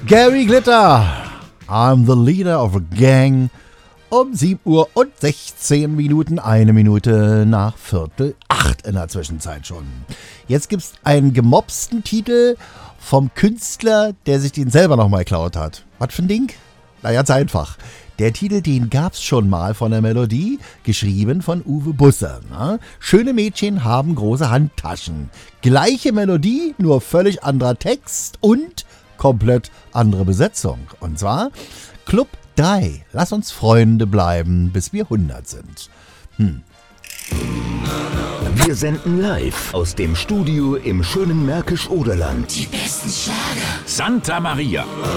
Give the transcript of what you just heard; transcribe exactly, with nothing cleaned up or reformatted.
Gary Glitter, I'm the leader of a gang. Um sieben Uhr und sechzehn Minuten, eine Minute nach Viertel acht in der Zwischenzeit schon. Jetzt gibt's einen gemobsten Titel vom Künstler, der sich den selber nochmal geklaut hat. Was für ein Ding? Na, ganz einfach. Der Titel, den gab's schon mal von der Melodie, geschrieben von Uwe Busse. Na? Schöne Mädchen haben große Handtaschen. Gleiche Melodie, nur völlig anderer Text und komplett andere Besetzung. Und zwar Club drei. Lass uns Freunde bleiben, bis wir hundert sind. Hm. Wir senden live aus dem Studio im schönen Märkisch-Oderland. Die besten Schlager. Santa Maria.